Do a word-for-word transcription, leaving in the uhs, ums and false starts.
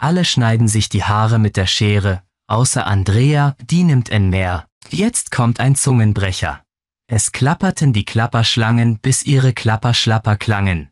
Alle schneiden sich die Haare mit der Schere, außer Andrea, die nimmt ein mehr. Jetzt kommt ein Zungenbrecher. Es klapperten die Klapperschlangen, bis ihre Klapperschlapper klangen.